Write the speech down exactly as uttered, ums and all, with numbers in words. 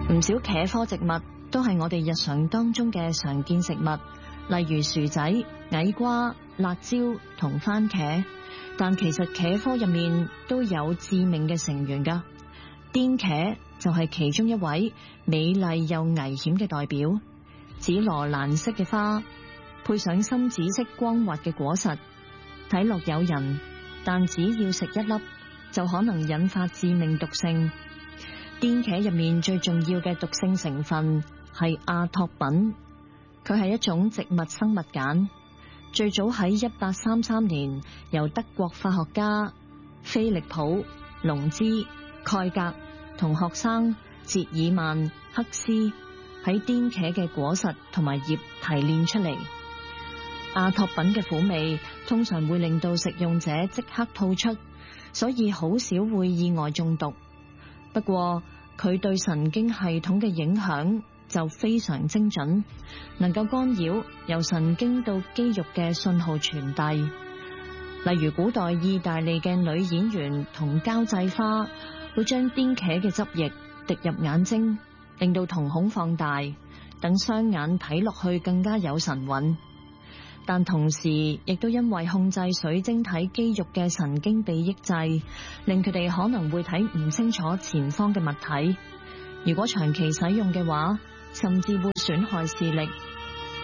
唔少茄科植物都係我哋日常當中嘅常見食物，例如薯仔、矮瓜、辣椒同番茄。但其實茄科入面都有致命嘅成員㗎，顛茄就係其中一位美麗又危險嘅代表。紫羅蘭色嘅花，配上深紫色光滑嘅果實，睇落誘人，但只要食一粒就可能引發致命毒性。顛茄入面最重要嘅毒性成分係阿托品，佢係一種植物生物鹼，最早喺一八三三年由德國化學家菲利普·龍茲蓋格同學生捷爾曼克斯喺顛茄嘅果實同埋葉提煉出嚟。阿托品嘅苦味通常會令到食用者即刻吐出，所以好少會意外中毒。不過佢對神經系統嘅影響就非常精準，能夠干擾由神經到肌肉嘅信號傳遞。例如古代意大利嘅女演員同交際花會將顛茄嘅汁液滴入眼睛，令到瞳孔放大，等雙眼睇落去更加有神韻。但同時亦都因為控制水晶體肌肉嘅神經被抑制，令佢哋可能會睇唔清楚前方嘅物體。如果長期使用嘅話，甚至會損害視力，